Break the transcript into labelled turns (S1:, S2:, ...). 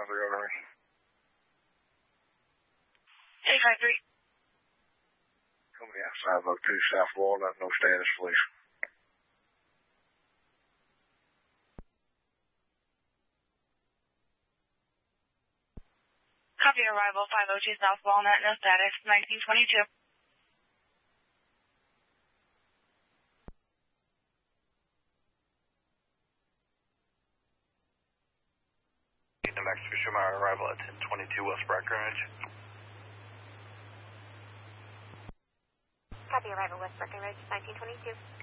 S1: How's it going, Henry?
S2: 853.
S1: Coming out 502 South Walnut, no status, please.
S2: Copy arrival 502 South Walnut, no status, 1922.
S3: The Max Fisher arrival at 1022 West Breckenridge.
S4: Copy arrival West Breckenridge, 1922.